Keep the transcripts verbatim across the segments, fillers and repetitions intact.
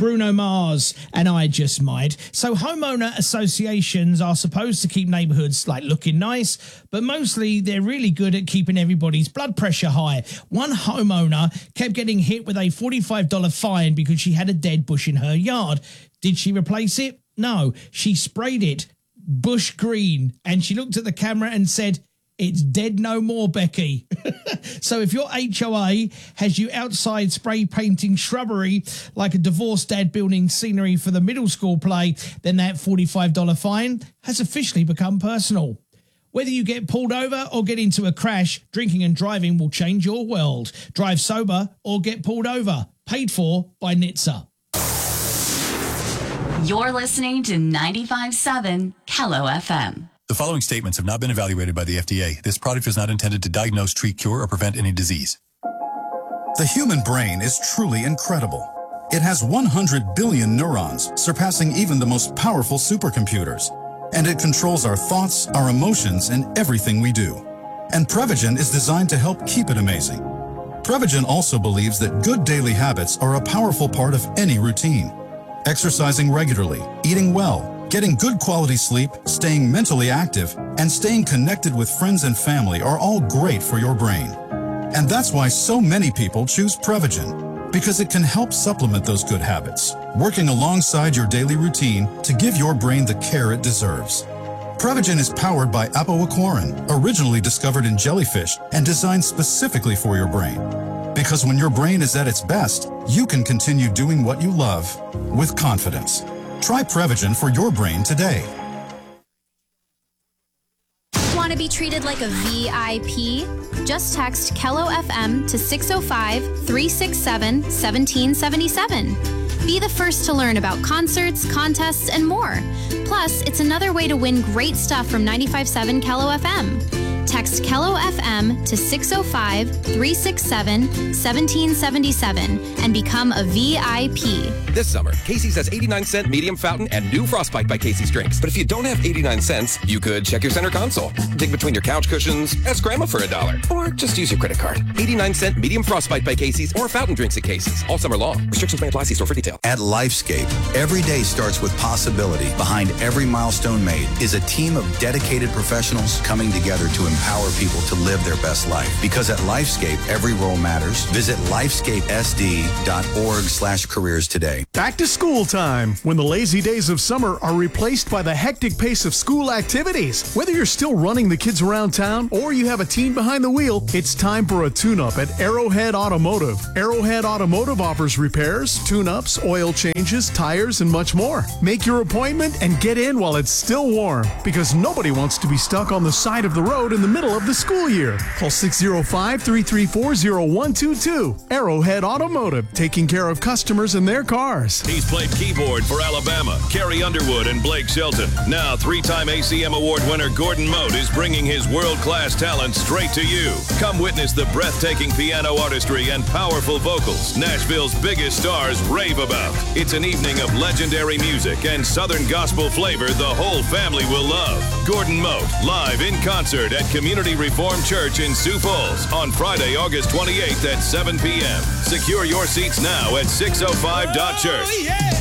Bruno Mars and I Just Might. So homeowner associations are supposed to keep neighbourhoods like looking nice, but mostly they're really good at keeping everybody's blood pressure high. One homeowner kept getting hit with a forty-five dollars fine because she had a dead bush in her yard. Did she replace it? No, she sprayed it bush green, and she looked at the camera and said, "It's dead no more, Becky." So if your H O A has you outside spray painting shrubbery like a divorced dad building scenery for the middle school play, then that forty-five dollars fine has officially become personal. Whether you get pulled over or get into a crash, drinking and driving will change your world. Drive sober or get pulled over. Paid for by N H T S A. You're listening to ninety-five point seven Kello F M. The following statements have not been evaluated by the F D A. This product is not intended to diagnose, treat, cure, or prevent any disease. The human brain is truly incredible. It has one hundred billion neurons, surpassing even the most powerful supercomputers. And it controls our thoughts, our emotions, and everything we do. And Prevagen is designed to help keep it amazing. Prevagen also believes that good daily habits are a powerful part of any routine. Exercising regularly, eating well, getting good quality sleep, staying mentally active, and staying connected with friends and family are all great for your brain. And that's why so many people choose Prevagen, because it can help supplement those good habits, working alongside your daily routine to give your brain the care it deserves. Prevagen is powered by apoaquarin, originally discovered in jellyfish and designed specifically for your brain. Because when your brain is at its best, you can continue doing what you love with confidence. Try Prevagen for your brain today. Want to be treated like a V I P? Just text Kello F M to six oh five, three six seven, one seven seven seven. Be the first to learn about concerts, contests, and more. Plus, it's another way to win great stuff from ninety-five point seven Kello F M. Text Kello F M to six oh five, three six seven, one seven seven seven and become a V I P. This summer, Casey's has eighty-nine cent medium fountain and new Frostbite by Casey's drinks. But if you don't have eighty-nine cents, you could check your center console, dig between your couch cushions, ask grandma for a dollar, or just use your credit card. eighty-nine cent medium Frostbite by Casey's or fountain drinks at Casey's all summer long. Restrictions may apply. See store for detail. At Lifescape, every day starts with possibility. Behind every milestone made is a team of dedicated professionals coming together to empower people to live their best life. Because at Lifescape, every role matters. Visit lifescapesd.org slash careers today. Back to school time, when the lazy days of summer are replaced by the hectic pace of school activities. Whether you're still running the kids around town or you have a teen behind the wheel, it's time for a tune-up at Arrowhead Automotive. Arrowhead Automotive offers repairs, tune-ups, oil changes, tires, and much more. Make your appointment and get in while it's still warm, because nobody wants to be stuck on the side of the road in the middle of the school year. Call six oh five, three three four, oh one two two. Arrowhead Automotive, taking care of customers and their cars. He's played keyboard for Alabama, Carrie Underwood, and Blake Shelton. Now, three-time A C M Award winner Gordon Mote is bringing his world-class talent straight to you. Come witness the breathtaking piano artistry and powerful vocals Nashville's biggest stars rave about. It's an evening of legendary music and Southern gospel flavor the whole family will love. Gordon Mote, live in concert at Community Reformed Church in Sioux Falls on Friday, August twenty-eighth at seven p.m. Secure your seats now at six oh five dot church. Oh, yeah.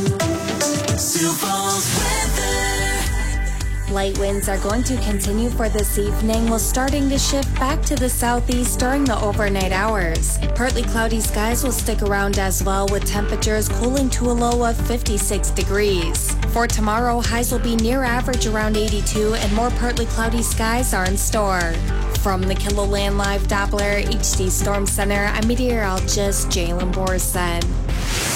Sioux Falls weather. Light winds are going to continue for this evening, while starting to shift back to the southeast during the overnight hours. Partly cloudy skies will stick around as well, with temperatures cooling to a low of fifty-six degrees. For tomorrow, highs will be near average around eighty-two, and more partly cloudy skies are in store. From the KILOLAND Live Doppler H D Storm Center, I'm meteorologist Jalen Borson.